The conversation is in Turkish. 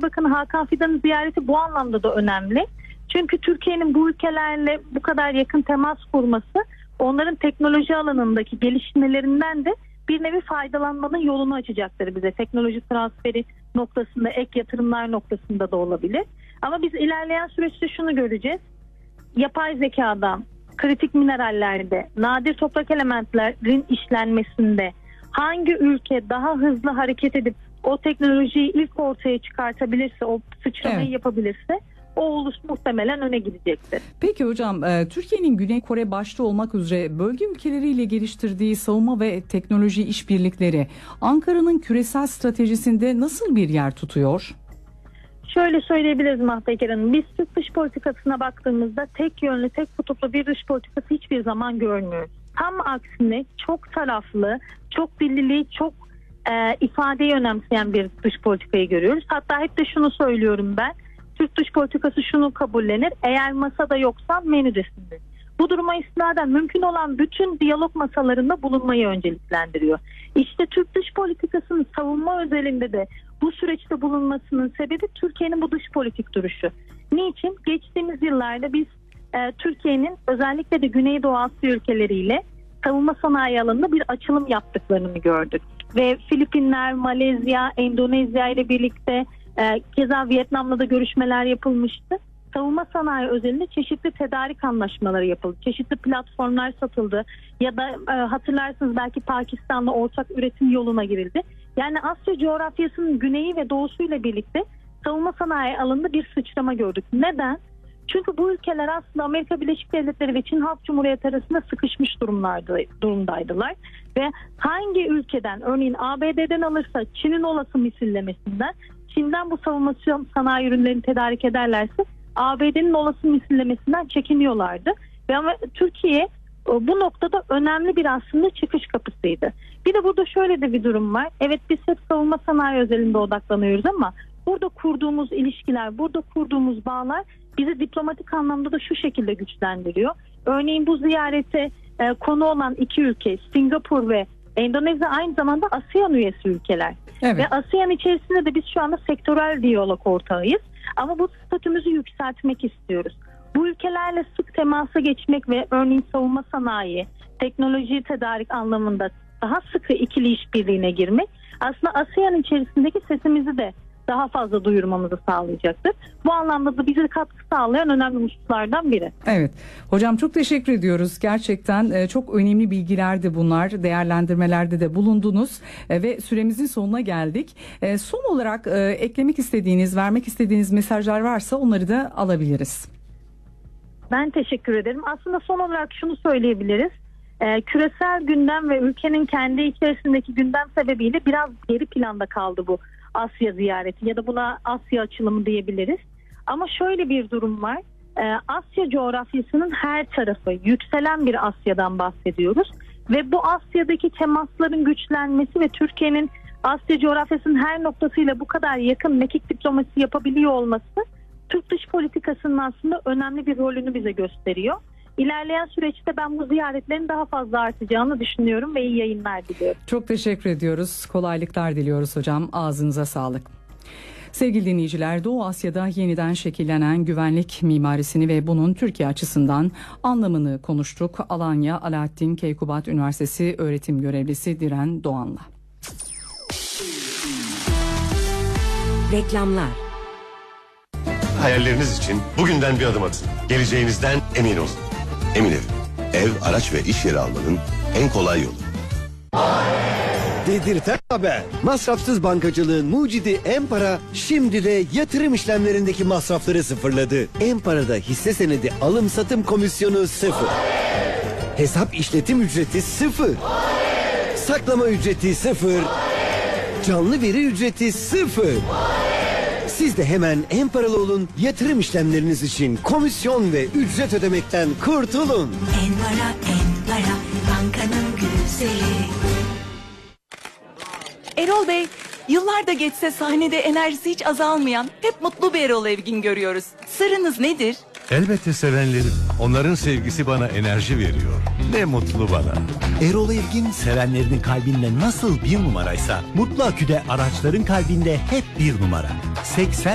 Bakanı Hakan Fidan'ın ziyareti bu anlamda da önemli. Çünkü Türkiye'nin bu ülkelerle bu kadar yakın temas kurması onların teknoloji alanındaki gelişmelerinden de bir nevi faydalanmanın yolunu açacaktır bize. Teknoloji transferi noktasında, ek yatırımlar noktasında da olabilir. Ama biz ilerleyen süreçte şunu göreceğiz. Yapay zekadan, kritik minerallerde, nadir toprak elementlerin işlenmesinde hangi ülke daha hızlı hareket edip o teknolojiyi ilk ortaya çıkartabilirse, o sıçramayı yapabilirse o ulus muhtemelen öne gidecektir. Peki hocam, Türkiye'nin Güney Kore başta olmak üzere bölge ülkeleriyle geliştirdiği savunma ve teknoloji işbirlikleri Ankara'nın küresel stratejisinde nasıl bir yer tutuyor? Şöyle söyleyebiliriz Mahpeker Hanım. Biz Türk dış politikasına baktığımızda tek yönlü, tek kutuplu bir dış politikası hiçbir zaman görmüyoruz. Tam aksine çok taraflı, çok dilliliği, çok ifadeyi önemseyen bir dış politikayı görüyoruz. Hatta hep de şunu söylüyorum ben. Türk dış politikası şunu kabullenir. Eğer masada yoksan menüdesindir. Bu duruma istinaden mümkün olan bütün diyalog masalarında bulunmayı önceliklendiriyor. İşte Türk dış politikasının savunma özelinde de bu süreçte bulunmasının sebebi Türkiye'nin bu dış politik duruşu. Niçin? Geçtiğimiz yıllarda biz Türkiye'nin özellikle de Güneydoğu Asya ülkeleriyle savunma sanayi alanında bir açılım yaptıklarını gördük. Ve Filipinler, Malezya, Endonezya ile birlikte keza Vietnam'la da görüşmeler yapılmıştı. Savunma sanayi özelinde çeşitli tedarik anlaşmaları yapıldı. Çeşitli platformlar satıldı. Ya da hatırlarsınız belki Pakistan'la ortak üretim yoluna girildi. Yani Asya coğrafyasının güneyi ve doğusuyla birlikte savunma sanayi alanında bir sıçrama gördük. Neden? Çünkü bu ülkeler aslında Amerika Birleşik Devletleri ve Çin Halk Cumhuriyeti arasında sıkışmış durumdaydılar. Ve hangi ülkeden, örneğin ABD'den alırsa Çin'in olası misillemesinden, Çin'den bu savunma sanayi ürünlerini tedarik ederlerse ABD'nin olası misillemesinden çekiniyorlardı. Ve ama Türkiye bu noktada önemli bir aslında çıkış kapısıydı. Bir de burada şöyle de bir durum var. Evet, biz hep savunma sanayi özelinde odaklanıyoruz ama burada kurduğumuz ilişkiler, burada kurduğumuz bağlar bizi diplomatik anlamda da şu şekilde güçlendiriyor. Örneğin bu ziyarete konu olan iki ülke, Singapur ve Endonezya, aynı zamanda ASEAN üyesi ülkeler. Evet. Ve ASEAN içerisinde de biz şu anda sektörel diyalog ortağıyız. Ama bu statümüzü yükseltmek istiyoruz. Bu ülkelerle sık temasa geçmek ve örneğin savunma sanayi, teknoloji tedarik anlamında daha sıkı ikili işbirliğine girmek aslında ASEAN içerisindeki sesimizi de daha fazla duyurmamızı sağlayacaktır. Bu anlamda da bize katkı sağlayan önemli hususlardan biri. Evet. Hocam çok teşekkür ediyoruz. Gerçekten çok önemli bilgilerdi bunlar. Değerlendirmelerde de bulundunuz ve süremizin sonuna geldik. Son olarak eklemek istediğiniz, vermek istediğiniz mesajlar varsa onları da alabiliriz. Ben teşekkür ederim. Aslında son olarak şunu söyleyebiliriz. Küresel gündem ve ülkenin kendi içerisindeki gündem sebebiyle biraz geri planda kaldı bu Asya ziyareti ya da buna Asya açılımı diyebiliriz. Ama şöyle bir durum var. Asya coğrafyasının her tarafı yükselen bir Asya'dan bahsediyoruz. Ve bu Asya'daki temasların güçlenmesi ve Türkiye'nin Asya coğrafyasının her noktasıyla bu kadar yakın mekik diplomasi yapabiliyor olması Türk dış politikasının aslında önemli bir rolünü bize gösteriyor. İlerleyen süreçte ben bu ziyaretlerin daha fazla artacağını düşünüyorum ve iyi yayınlar diliyorum. Çok teşekkür ediyoruz. Kolaylıklar diliyoruz hocam. Ağzınıza sağlık. Sevgili dinleyiciler, Doğu Asya'da yeniden şekillenen güvenlik mimarisini ve bunun Türkiye açısından anlamını konuştuk. Alanya Alaaddin Keykubat Üniversitesi öğretim görevlisi Diren Doğan'la. Reklamlar. Hayalleriniz için bugünden bir adım atın. Geleceğinizden emin olun. Emin ev, araç ve iş yeri almanın en kolay yolu. Dedirten haber. Masrafsız bankacılığın mucidi Empara şimdi de yatırım işlemlerindeki masrafları sıfırladı. Empara'da hisse senedi alım satım komisyonu 0. Hesap işletim ücreti 0. Saklama ücreti 0. Canlı veri ücreti 0. Siz de hemen Emparalı olun, yatırım işlemleriniz için komisyon ve ücret ödemekten kurtulun. Empara, bankanın güzeli. Erol Bey, yıllar da geçse sahnede enerjisi hiç azalmayan, hep mutlu bir Erol Evgin görüyoruz. Sırrınız nedir? Elbette sevenlerim. Onların sevgisi bana enerji veriyor. Ne mutlu bana. Erol Evgin sevenlerinin kalbinde nasıl bir numaraysa Mutlu Akü'de araçların kalbinde hep bir numara. 80